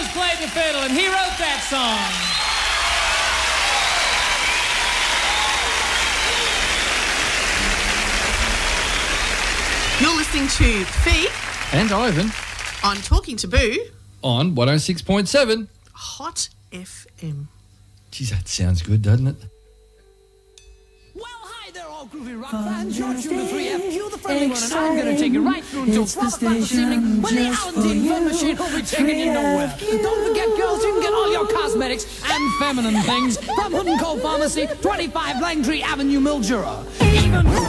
played the fiddle, and he wrote that song. You're listening to Fee And Ivan on Talking Taboo on 106.7 Hot FM. Geez, that sounds good, doesn't it? Well, hi there, all groovy rock fans. You're tuned to 3F. You're the friendly one, and I'm going to take you right through until 12 o'clock this evening when the Alan Fun Machine will be taking you nowhere. Don't forget, girls, you can get all your cosmetics and feminine things from Hood & Co. Pharmacy, 25 Langtree Avenue, Mildura. Even